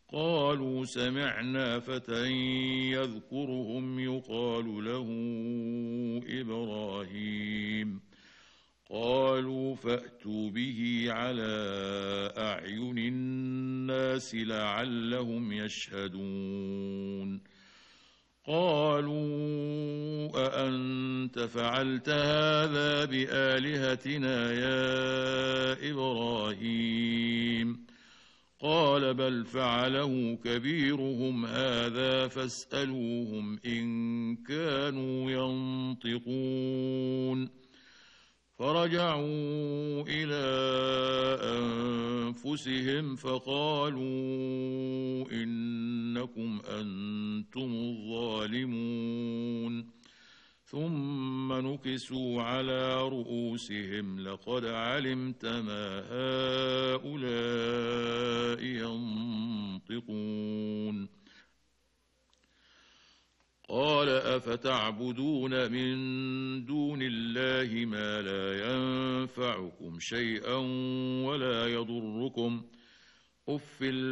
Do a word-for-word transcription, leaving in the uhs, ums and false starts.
قالوا سمعنا فتى يذكرهم يقال له إبراهيم قالوا فأتوا به على أعين الناس لعلهم يشهدون قالوا أأنت فعلت هذا بآلهتنا يا إبراهيم قال بل فعله كبيرهم هذا فاسألوهم إن كانوا ينطقون فرجعوا إلى أنفسهم فقالوا إنكم أنتم الظالمون ثم نكسوا على رؤوسهم لقد علمت ما هؤلاء ينطقون قال أفتعبدون من دون الله ما لا ينفعكم شيئا ولا يضركم أف